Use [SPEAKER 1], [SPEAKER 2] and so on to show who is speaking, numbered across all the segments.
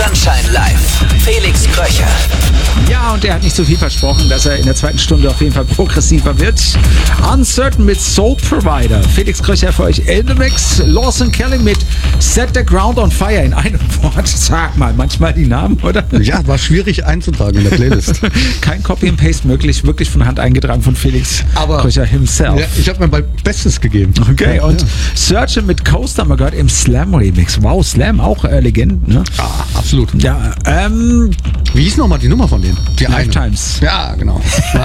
[SPEAKER 1] Sunshine Live. Felix Kröcher.
[SPEAKER 2] Ja, und er hat nicht so viel versprochen, dass er in der zweiten Stunde auf jeden Fall progressiver wird. Uncertain mit Soul Provider. Felix Kröcher für euch in the Mix. Lawson Kelly mit Set the Ground on Fire in einem Wort. Sag mal, manchmal die Namen, oder?
[SPEAKER 3] Ja, war schwierig einzutragen in der Playlist.
[SPEAKER 2] Kein Copy and Paste möglich, wirklich von Hand eingetragen von Felix Kröcher himself.
[SPEAKER 3] Ja, ich habe mir mein Bestes gegeben.
[SPEAKER 2] Okay, und Searching mit Coaster haben wir gehört im Slam Remix. Wow, Slam auch Legend, ne?
[SPEAKER 3] Ah, absolut.
[SPEAKER 2] Ja,
[SPEAKER 3] Wie hieß nochmal die Nummer von denen? Die
[SPEAKER 2] Lifetimes.
[SPEAKER 3] Ja, genau.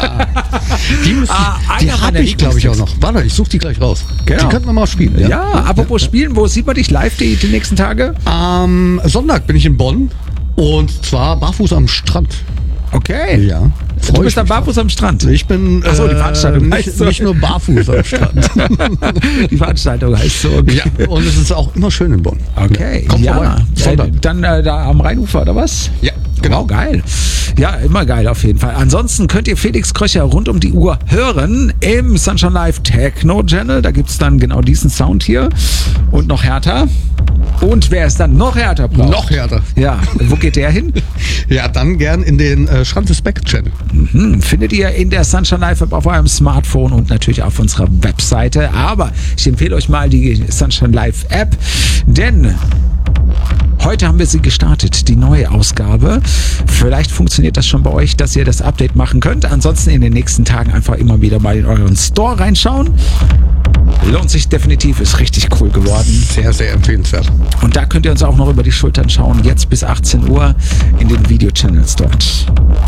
[SPEAKER 3] Die
[SPEAKER 2] einer
[SPEAKER 3] habe ich, glaube ich, auch noch. Warte, ich suche die gleich raus.
[SPEAKER 2] Genau.
[SPEAKER 3] Die könnten wir mal spielen.
[SPEAKER 2] Ja, apropos Spielen, wo sieht man dich live die nächsten Tage?
[SPEAKER 3] Am Sonntag bin ich in Bonn und zwar barfuß am Strand.
[SPEAKER 2] Okay.
[SPEAKER 3] Ja.
[SPEAKER 2] Du bist dann barfuß am Strand.
[SPEAKER 3] Ich bin
[SPEAKER 2] die Veranstaltung heißt so.
[SPEAKER 3] nicht nur barfuß am Strand.
[SPEAKER 2] Die Veranstaltung heißt so. Okay.
[SPEAKER 3] Ja, und es ist auch immer schön in Bonn.
[SPEAKER 2] Okay.
[SPEAKER 3] Kommt vorbei.
[SPEAKER 2] Dann da am Rheinufer, oder was?
[SPEAKER 3] Ja, genau.
[SPEAKER 2] Wow, geil. Ja, immer geil auf jeden Fall. Ansonsten könnt ihr Felix Kröcher rund um die Uhr hören im Sunshine Live Techno Channel. Da gibt es dann genau diesen Sound hier. Und noch härter. Und wer es dann noch härter braucht.
[SPEAKER 3] Noch härter.
[SPEAKER 2] Ja, wo geht der hin?
[SPEAKER 3] Ja, dann gern in den Schrantespec Channel.
[SPEAKER 2] Findet ihr in der Sunshine Live App auf eurem Smartphone und natürlich auf unserer Webseite. Aber ich empfehle euch mal die Sunshine Live App, denn heute haben wir sie gestartet, die neue Ausgabe. Vielleicht funktioniert das schon bei euch, dass ihr das Update machen könnt. Ansonsten in den nächsten Tagen einfach immer wieder mal in euren Store reinschauen. Lohnt sich definitiv, ist richtig cool geworden.
[SPEAKER 3] Sehr, sehr empfehlenswert.
[SPEAKER 2] Und da könnt ihr uns auch noch über die Schultern schauen, jetzt bis 18 Uhr in den Video-Channels dort.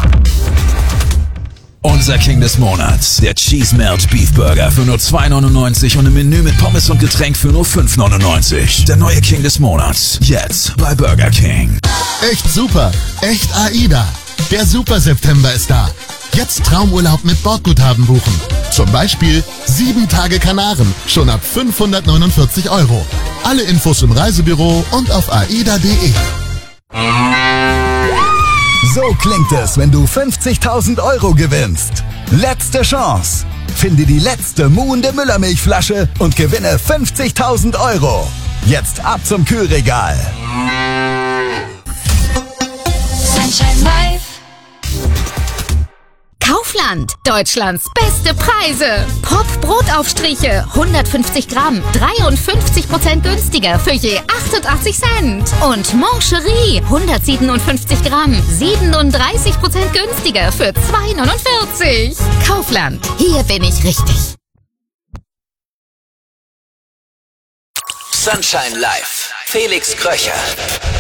[SPEAKER 1] Unser King des Monats, der Cheese Melt Beef Burger für nur 2,99 und im Menü mit Pommes und Getränk für nur 5,99. Der neue King des Monats, jetzt bei Burger King.
[SPEAKER 4] Echt super, echt AIDA. Der Super September ist da. Jetzt Traumurlaub mit Bordguthaben buchen. Zum Beispiel 7 Tage Kanaren, schon ab 549 €. Alle Infos im Reisebüro und auf aida.de.
[SPEAKER 5] So klingt es, wenn du 50.000 € gewinnst. Letzte Chance. Finde die letzte muhende Müllermilchflasche und gewinne 50.000 €. Jetzt ab zum Kühlregal.
[SPEAKER 6] Sunshine Live.
[SPEAKER 7] Kaufland, Deutschlands beste Preise. Pop-Brotaufstriche, 150 Gramm, 53% günstiger für je 88 Cent. Und Mancherie, 157 Gramm, 37% günstiger für 2,49. Kaufland, hier bin ich richtig.
[SPEAKER 1] Sunshine Live. Felix Kröcher.